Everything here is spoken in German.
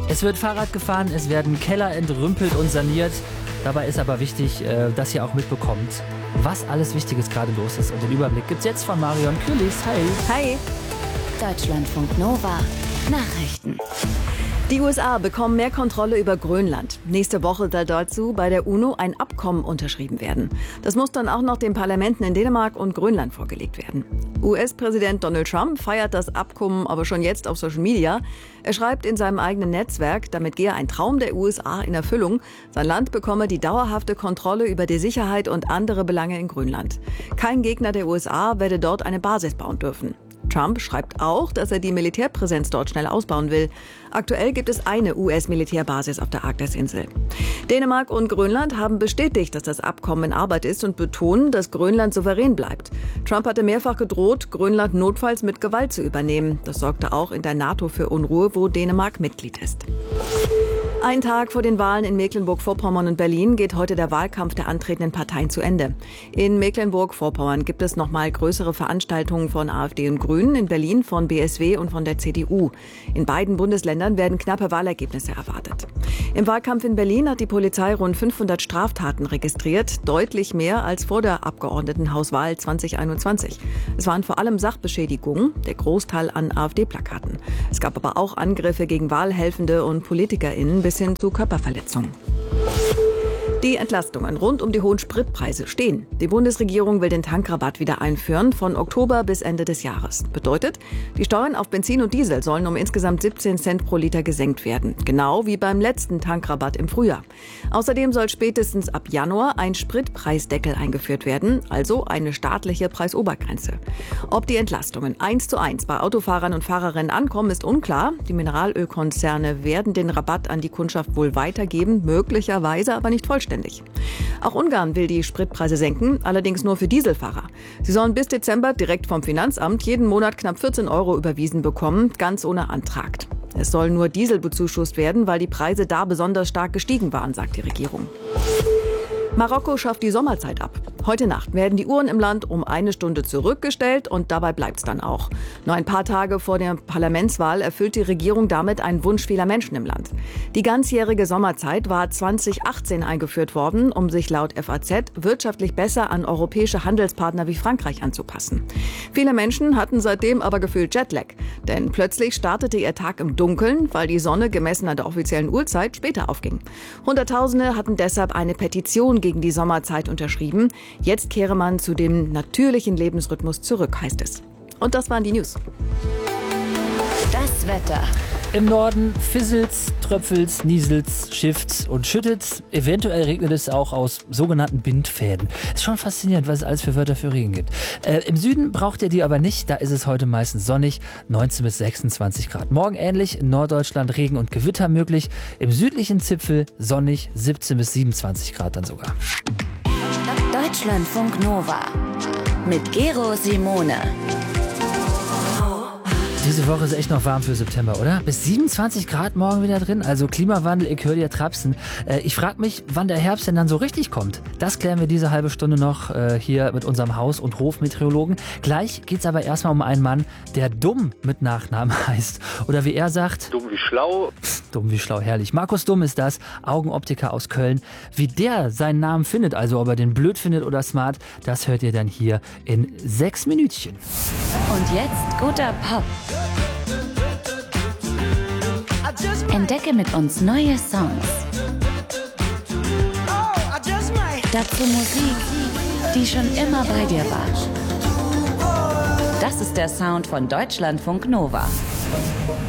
Es wird Fahrrad gefahren, es werden Keller entrümpelt und saniert. Dabei ist aber wichtig, dass ihr auch mitbekommt, was alles Wichtiges gerade los ist. Und den Überblick gibt's jetzt von Marion Kühlis. Hi. Hi. Deutschlandfunk Nova. Nachrichten. Die USA bekommen mehr Kontrolle über Grönland. Nächste Woche soll dazu bei der UNO ein Abkommen unterschrieben werden. Das muss dann auch noch den Parlamenten in Dänemark und Grönland vorgelegt werden. US-Präsident Donald Trump feiert das Abkommen aber schon jetzt auf Social Media. Er schreibt in seinem eigenen Netzwerk, damit gehe ein Traum der USA in Erfüllung. Sein Land bekomme die dauerhafte Kontrolle über die Sicherheit und andere Belange in Grönland. Kein Gegner der USA werde dort eine Basis bauen dürfen. Trump schreibt auch, dass er die Militärpräsenz dort schnell ausbauen will. Aktuell gibt es eine US-Militärbasis auf der Arktisinsel. Dänemark und Grönland haben bestätigt, dass das Abkommen in Arbeit ist und betonen, dass Grönland souverän bleibt. Trump hatte mehrfach gedroht, Grönland notfalls mit Gewalt zu übernehmen. Das sorgte auch in der NATO für Unruhe, wo Dänemark Mitglied ist. Ein Tag vor den Wahlen in Mecklenburg-Vorpommern und Berlin geht heute der Wahlkampf der antretenden Parteien zu Ende. In Mecklenburg-Vorpommern gibt es nochmal größere Veranstaltungen von AfD und Grünen, in Berlin von BSW und von der CDU. In beiden Bundesländern werden knappe Wahlergebnisse erwartet. Im Wahlkampf in Berlin hat die Polizei rund 500 Straftaten registriert, deutlich mehr als vor der Abgeordnetenhauswahl 2021. Es waren vor allem Sachbeschädigungen, der Großteil an AfD-Plakaten. Es gab aber auch Angriffe gegen Wahlhelfende und PolitikerInnen bis hin zu Körperverletzungen. Die Entlastungen rund um die hohen Spritpreise stehen. Die Bundesregierung will den Tankrabatt wieder einführen, von Oktober bis Ende des Jahres. Bedeutet, die Steuern auf Benzin und Diesel sollen um insgesamt 17 Cent pro Liter gesenkt werden. Genau wie beim letzten Tankrabatt im Frühjahr. Außerdem soll spätestens ab Januar ein Spritpreisdeckel eingeführt werden, also eine staatliche Preisobergrenze. Ob die Entlastungen 1:1 bei Autofahrern und Fahrerinnen ankommen, ist unklar. Die Mineralölkonzerne werden den Rabatt an die Kundschaft wohl weitergeben, möglicherweise aber nicht vollständig. Auch Ungarn will die Spritpreise senken, allerdings nur für Dieselfahrer. Sie sollen bis Dezember direkt vom Finanzamt jeden Monat knapp 14 € überwiesen bekommen, ganz ohne Antrag. Es soll nur Diesel bezuschusst werden, weil die Preise da besonders stark gestiegen waren, sagt die Regierung. Marokko schafft die Sommerzeit ab. Heute Nacht werden die Uhren im Land um 1 Stunde zurückgestellt und dabei bleibt's dann auch. Nur ein paar Tage vor der Parlamentswahl erfüllt die Regierung damit einen Wunsch vieler Menschen im Land. Die ganzjährige Sommerzeit war 2018 eingeführt worden, um sich laut FAZ wirtschaftlich besser an europäische Handelspartner wie Frankreich anzupassen. Viele Menschen hatten seitdem aber gefühlt Jetlag. Denn plötzlich startete ihr Tag im Dunkeln, weil die Sonne gemessen an der offiziellen Uhrzeit später aufging. Hunderttausende hatten deshalb eine Petition gegen die Sommerzeit unterschrieben. Jetzt kehre man zu dem natürlichen Lebensrhythmus zurück, heißt es. Und das waren die News. Das Wetter. Im Norden fisselt's, tröpfelt's, nieselt's, schifft's und schüttet's. Eventuell regnet es auch aus sogenannten Bindfäden. Ist schon faszinierend, was es alles für Wörter für Regen gibt. Im Süden braucht ihr die aber nicht. Da ist es heute meistens sonnig, 19 bis 26 Grad. Morgen ähnlich, in Norddeutschland Regen und Gewitter möglich. Im südlichen Zipfel sonnig, 17 bis 27 Grad dann sogar. Deutschlandfunk Nova mit Gero Simone. Diese Woche ist echt noch warm für September, oder? Bis 27 Grad morgen wieder drin. Also Klimawandel, ich höre dir trapsen. Ich frage mich, wann der Herbst denn dann so richtig kommt. Das klären wir diese halbe Stunde noch hier mit unserem Haus- und Hofmeteorologen. Gleich geht's aber erstmal um einen Mann, der Dumm mit Nachnamen heißt. Oder wie er sagt... Dumm wie schlau. Dumm wie schlau, herrlich. Markus Dumm ist das, Augenoptiker aus Köln. Wie der seinen Namen findet, also ob er den blöd findet oder smart, das hört ihr dann hier in 6 Minütchen. Und jetzt guter Pop. Entdecke mit uns neue Songs. Dazu Musik, die schon immer bei dir war. Das ist der Sound von Deutschlandfunk Nova.